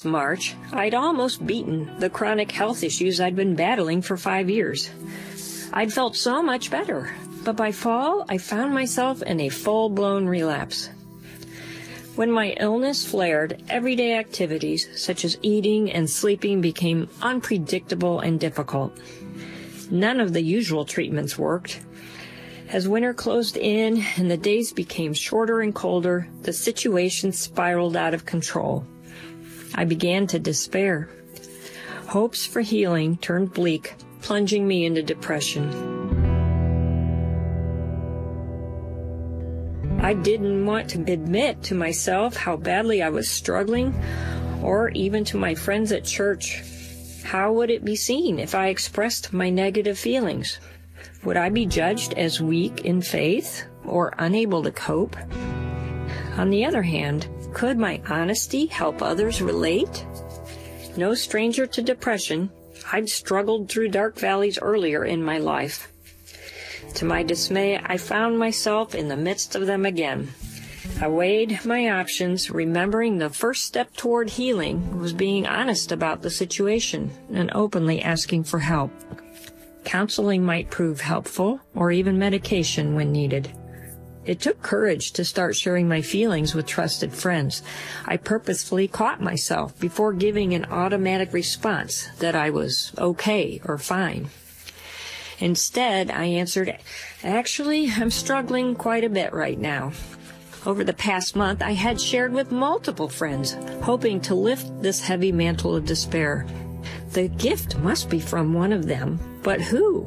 last March, I'd almost beaten the chronic health issues I'd been battling for 5 years. I'd felt so much better, but by fall, I found myself in a full-blown relapse. When my illness flared, everyday activities such as eating and sleeping became unpredictable and difficult. None of the usual treatments worked. As winter closed in and the days became shorter and colder, the situation spiraled out of control. I began to despair. Hopes for healing turned bleak, plunging me into depression. I didn't want to admit to myself how badly I was struggling, or even to my friends at church. How would it be seen if I expressed my negative feelings? Would I be judged as weak in faith or unable to cope? On the other hand, could my honesty help others relate? No stranger to depression, I'd struggled through dark valleys earlier in my life. To my dismay, I found myself in the midst of them again. I weighed my options, remembering the first step toward healing was being honest about the situation and openly asking for help. Counseling might prove helpful, or even medication when needed. It took courage to start sharing my feelings with trusted friends. I purposefully caught myself before giving an automatic response that I was okay or fine. Instead, I answered, "Actually, I'm struggling quite a bit right now." Over the past month, I had shared with multiple friends, hoping to lift this heavy mantle of despair. The gift must be from one of them, but who?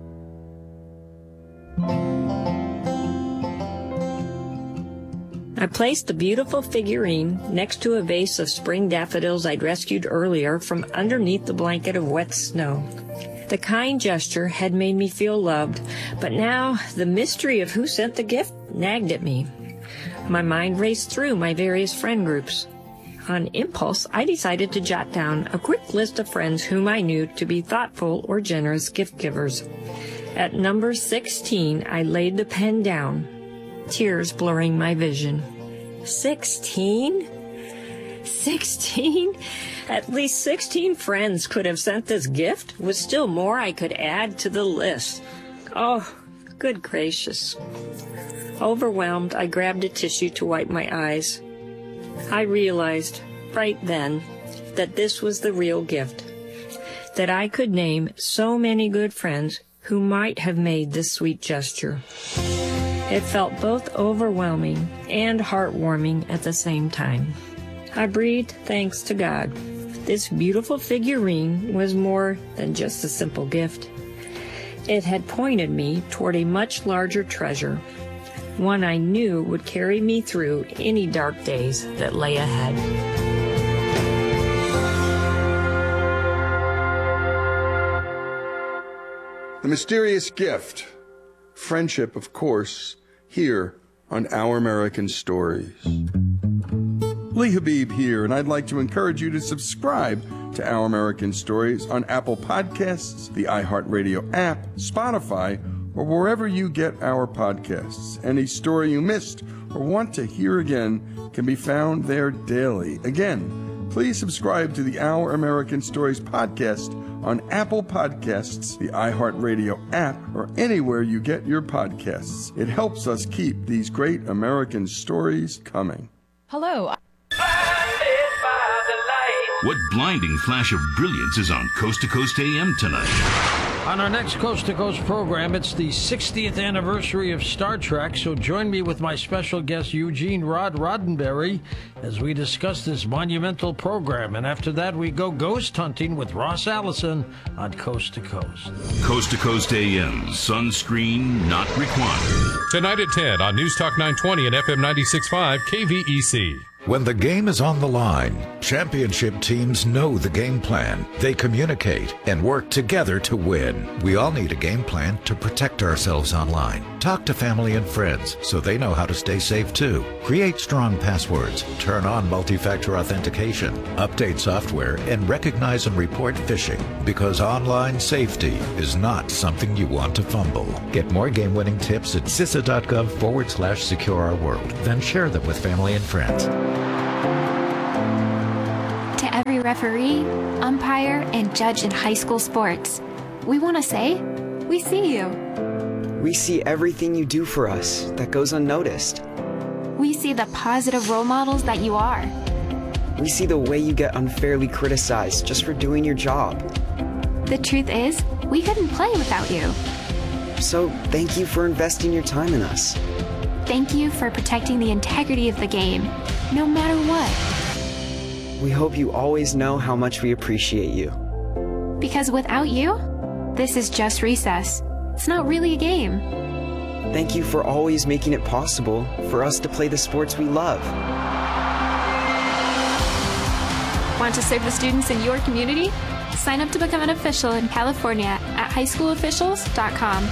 I placed the beautiful figurine next to a vase of spring daffodils I'd rescued earlier from underneath the blanket of wet snow. The kind gesture had made me feel loved, but now the mystery of who sent the gift nagged at me. My mind raced through my various friend groups. On impulse, I decided to jot down a quick list of friends whom I knew to be thoughtful or generous gift givers. At number 16, I laid the pen down, tears blurring my vision. 16? 16? At least 16 friends could have sent this gift, with still more I could add to the list. Oh, good gracious. Overwhelmed, I grabbed a tissue to wipe my eyes. I realized right then that this was the real gift, that I could name so many good friends who might have made this sweet gesture. It felt both overwhelming and heartwarming at the same time. I breathed thanks to God. This beautiful figurine was more than just a simple gift. It had pointed me toward a much larger treasure, one I knew would carry me through any dark days that lay ahead. The mysterious gift. Friendship, of course, here on Our American Stories. Lee Habib here, and I'd like to encourage you to subscribe to Our American Stories on Apple Podcasts, the iHeartRadio app, Spotify, or wherever you get our podcasts. Any story you missed or want to hear again can be found there daily. Again, please subscribe to the Our American Stories podcast on Apple Podcasts, the iHeartRadio app, or anywhere you get your podcasts. It helps us keep these great American stories coming. Hello. What blinding flash of brilliance is on Coast to Coast AM tonight? On our next Coast to Coast program, it's the 60th anniversary of Star Trek, so join me with my special guest, Eugene Roddenberry, as we discuss this monumental program. And after that, we go ghost hunting with Ross Allison on Coast to Coast. Coast to Coast AM, sunscreen not required. Tonight at 10 on News Talk 920 and FM 96.5 KVEC. When the game is on the line, championship teams know the game plan. They communicate and work together to win. We all need a game plan to protect ourselves online. Talk to family and friends so they know how to stay safe too. Create strong passwords, turn on multi-factor authentication, update software, and recognize and report phishing, because online safety is not something you want to fumble. Get more game-winning tips at CISA.gov/secure our world. Then share them with family and friends. To every referee, umpire, and judge in high school sports. We want to say, we see you. We see everything you do for us that goes unnoticed. We see the positive role models that you are. We see the way you get unfairly criticized just for doing your job. The truth is, we couldn't play without you. So thank you for investing your time in us. Thank you for protecting the integrity of the game, no matter what. We hope you always know how much we appreciate you. Because without you, this is just recess. It's not really a game. Thank you for always making it possible for us to play the sports we love. Want to serve the students in your community? Sign up to become an official in California at highschoolofficials.com.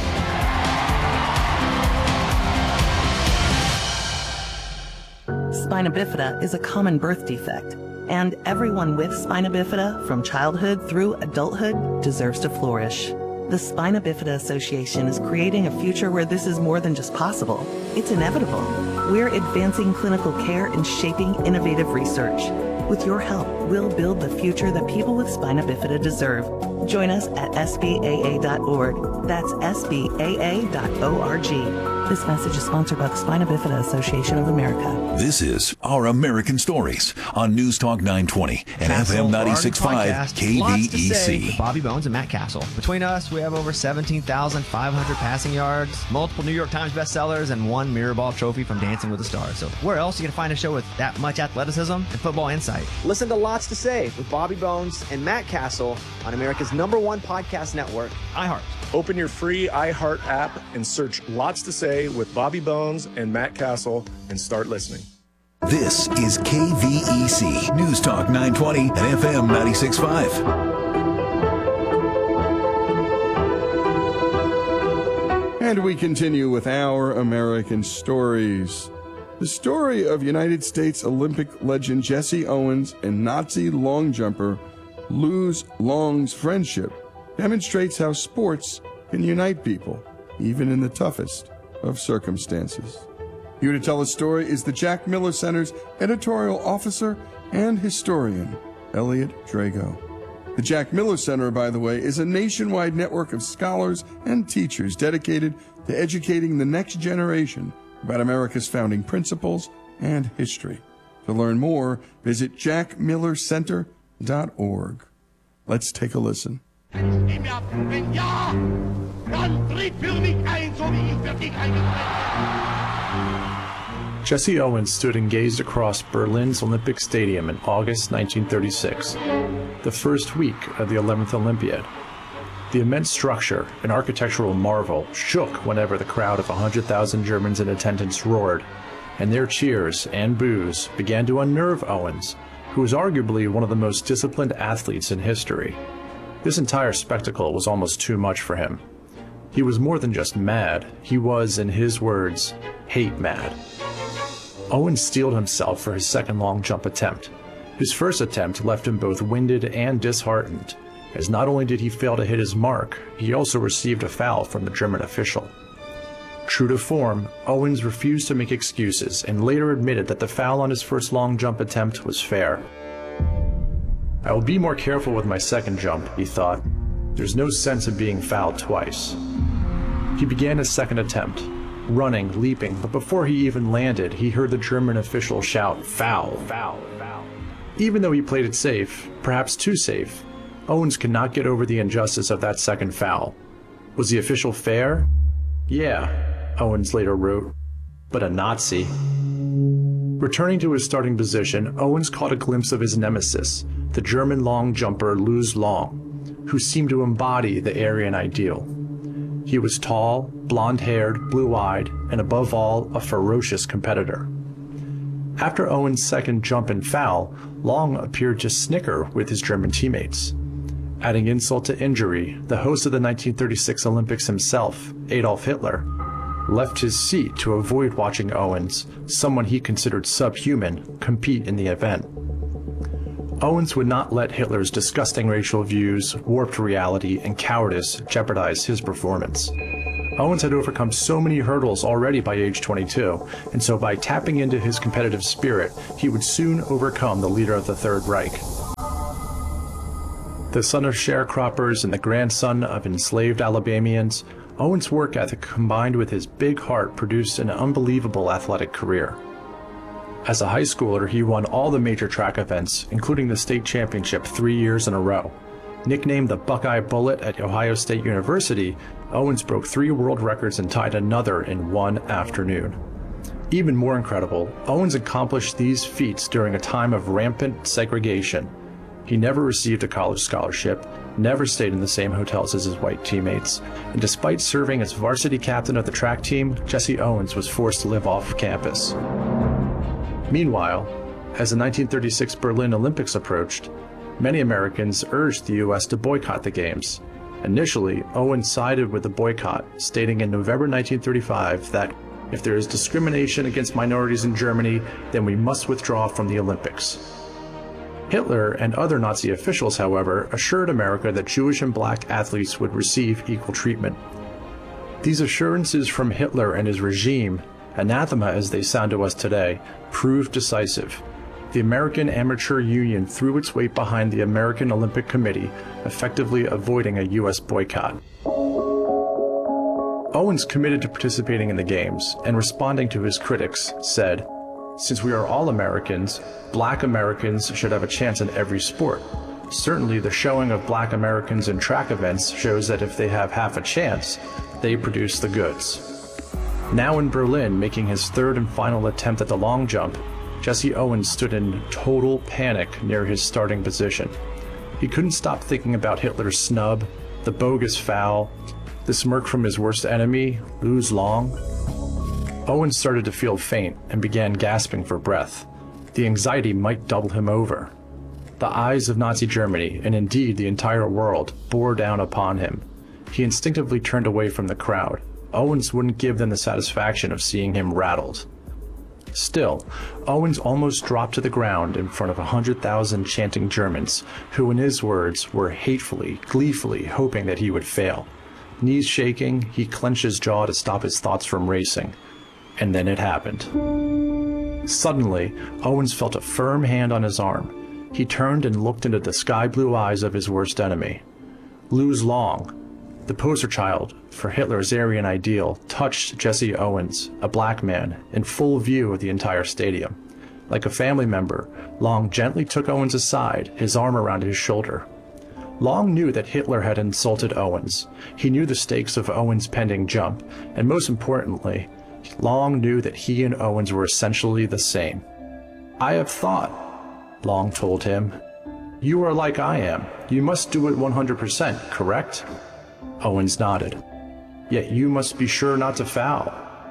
Spina bifida is a common birth defect, and everyone with spina bifida from childhood through adulthood deserves to flourish. The Spina Bifida Association is creating a future where this is more than just possible. It's inevitable. We're advancing clinical care and shaping innovative research. With your help, we'll build the future that people with spina bifida deserve. Join us at SBAA.org. That's SBAA.org. This message is sponsored by the Spina Bifida Association of America. This is Our American Stories on News Talk 920 and FM 96.5 KVEC. With Bobby Bones and Matt Castle. Between us, we have over 17,500 passing yards, multiple New York Times bestsellers, and one Mirrorball trophy from Dancing with the Stars. So where else are you going to find a show with that much athleticism and football insight? Listen to Lots to Say with Bobby Bones and Matt Castle on America's #1 podcast network, iHeart. Open your free iHeart app and search Lots to Say with Bobby Bones and Matt Castle and start listening. This is KVEC News Talk 920 and FM 96.5. And we continue with Our American Stories. The story of United States Olympic legend Jesse Owens and Nazi long jumper Luz Long's friendship demonstrates how sports can unite people, even in the toughest of circumstances. Here to tell the story is the Jack Miller Center's editorial officer and historian, Elliot Drago. The Jack Miller Center, by the way, is a nationwide network of scholars and teachers dedicated to educating the next generation about America's founding principles and history. To learn more, visit jackmillercenter.org. Let's take a listen. Jesse Owens stood and gazed across Berlin's Olympic Stadium in August 1936, the first week of the 11th Olympiad. The immense structure, an architectural marvel, shook whenever the crowd of 100,000 Germans in attendance roared, and their cheers and boos began to unnerve Owens, who was arguably one of the most disciplined athletes in history. This entire spectacle was almost too much for him. He was more than just mad. He was, in his words, hate mad. Owens steeled himself for his second long jump attempt. His first attempt left him both winded and disheartened, as not only did he fail to hit his mark, he also received a foul from the German official. True to form, Owens refused to make excuses and later admitted that the foul on his first long jump attempt was fair. I will be more careful with my second jump, he thought. There's no sense in being fouled twice. He began his second attempt, running, leaping, but before he even landed, he heard the German official shout, "Foul, foul, foul." Even though he played it safe, perhaps too safe, Owens could not get over the injustice of that second foul. Was the official fair? Yeah, Owens later wrote, but a Nazi. Returning to his starting position, Owens caught a glimpse of his nemesis, the German long jumper Luz Long, who seemed to embody the Aryan ideal. He was tall, blonde-haired, blue-eyed, and above all, a ferocious competitor. After Owens' second jump and foul, Long appeared to snicker with his German teammates. Adding insult to injury, the host of the 1936 Olympics himself, Adolf Hitler, left his seat to avoid watching Owens, someone he considered subhuman, compete in the event. Owens would not let Hitler's disgusting racial views, warped reality, and cowardice jeopardize his performance. Owens had overcome so many hurdles already by age 22, and so by tapping into his competitive spirit, he would soon overcome the leader of the Third Reich. The son of sharecroppers and the grandson of enslaved Alabamians, Owens' work ethic combined with his big heart produced an unbelievable athletic career. As a high schooler, he won all the major track events, including the state championship 3 years in a row. Nicknamed the Buckeye Bullet at Ohio State University, Owens broke 3 world records and tied another in one afternoon. Even more incredible, Owens accomplished these feats during a time of rampant segregation. He never received a college scholarship, never stayed in the same hotels as his white teammates, and despite serving as varsity captain of the track team, Jesse Owens was forced to live off campus. Meanwhile, as the 1936 Berlin Olympics approached, many Americans urged the U.S. to boycott the Games. Initially, Owens sided with the boycott, stating in November 1935 that if there is discrimination against minorities in Germany, then we must withdraw from the Olympics. Hitler and other Nazi officials, however, assured America that Jewish and black athletes would receive equal treatment. These assurances from Hitler and his regime, anathema as they sound to us today, proved decisive. The American Amateur Union threw its weight behind the American Olympic Committee, effectively avoiding a U.S. boycott. Owens committed to participating in the Games, and responding to his critics, said, "Since we are all Americans, black Americans should have a chance in every sport. Certainly the showing of black Americans in track events shows that if they have half a chance, they produce the goods." Now in Berlin, making his 3rd and final attempt at the long jump, Jesse Owens stood in total panic near his starting position. He couldn't stop thinking about Hitler's snub, the bogus foul, the smirk from his worst enemy, Luz Long. Owens started to feel faint and began gasping for breath. The anxiety might double him over. The eyes of Nazi Germany, and indeed the entire world, bore down upon him. He instinctively turned away from the crowd. Owens wouldn't give them the satisfaction of seeing him rattled. Still, Owens almost dropped to the ground in front of 100,000 chanting Germans, who in his words were hatefully, gleefully hoping that he would fail. Knees shaking, he clenched his jaw to stop his thoughts from racing. And then it happened. Suddenly, Owens felt a firm hand on his arm. He turned and looked into the sky-blue eyes of his worst enemy. Luz Long, the poster child for Hitler's Aryan ideal, touched Jesse Owens, a black man, in full view of the entire stadium. Like a family member, Long gently took Owens aside, his arm around his shoulder. Long knew that Hitler had insulted Owens. He knew the stakes of Owens' pending jump, and most importantly, Long knew that he and Owens were essentially the same. "I have thought," Long told him. "You are like I am. You must do it 100%, correct?" Owens nodded. "Yet you must be sure not to foul."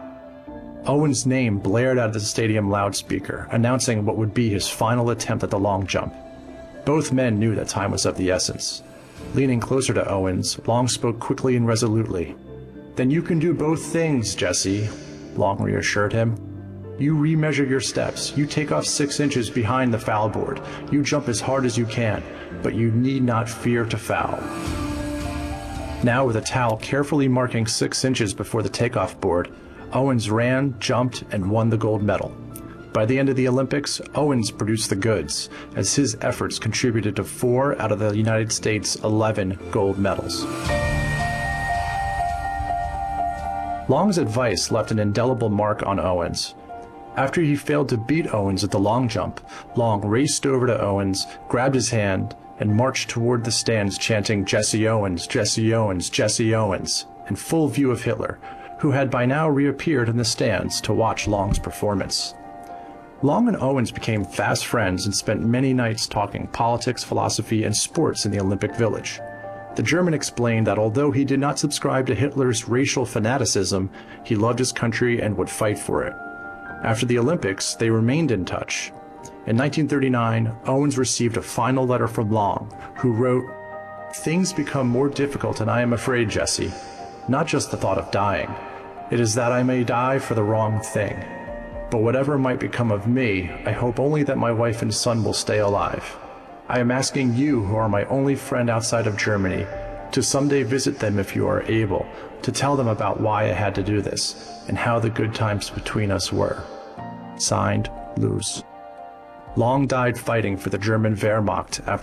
Owens' name blared out of the stadium loudspeaker, announcing what would be his final attempt at the long jump. Both men knew that time was of the essence. Leaning closer to Owens, Long spoke quickly and resolutely. "Then you can do both things, Jesse," Long reassured him. "You remeasure your steps, you take off 6 inches behind the foul board, you jump as hard as you can, but you need not fear to foul." Now with a towel carefully marking 6 inches before the takeoff board, Owens ran, jumped, and won the gold medal. By the end of the Olympics, Owens produced the goods, as his efforts contributed to 4 out of the United States' 11 gold medals. Long's advice left an indelible mark on Owens. After he failed to beat Owens at the long jump, Long raced over to Owens, grabbed his hand, and marched toward the stands chanting "Jesse Owens, Jesse Owens, Jesse Owens," in full view of Hitler, who had by now reappeared in the stands to watch Long's performance. Long and Owens became fast friends and spent many nights talking politics, philosophy, and sports in the Olympic Village. The German explained that although he did not subscribe to Hitler's racial fanaticism, he loved his country and would fight for it. After the Olympics, they remained in touch. In 1939, Owens received a final letter from Long, who wrote, "Things become more difficult and I am afraid, Jesse. Not just the thought of dying. It is that I may die for the wrong thing. But whatever might become of me, I hope only that my wife and son will stay alive. I am asking you, who are my only friend outside of Germany, to someday visit them if you are able, to tell them about why I had to do this, and how the good times between us were." Signed, Luz. Long died fighting for the German Wehrmacht after